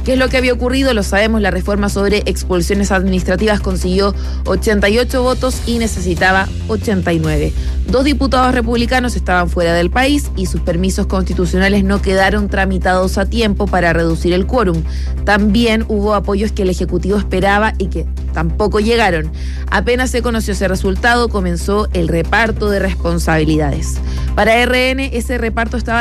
¿Qué es lo que había ocurrido? Lo sabemos, la reforma sobre expulsiones administrativas consiguió 88 votos y necesitaba 89. 2 diputados republicanos estaban fuera del país y sus permisos constitucionales no quedaron tramitados a tiempo para reducir el quórum. También hubo apoyos que el Ejecutivo esperaba y que tampoco llegaron. Apenas se conoció ese resultado, comenzó el reparto de responsabilidades. Para RN, ese reparto estaba